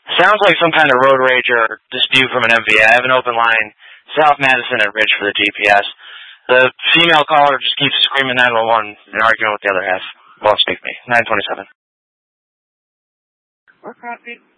Sounds like some kind of road rage or dispute from an MVA. I have an open line, South Madison and Ridge for the GPS. The female caller just keeps screaming 911 and arguing with the other half. Well, speak me. 927. We're copy.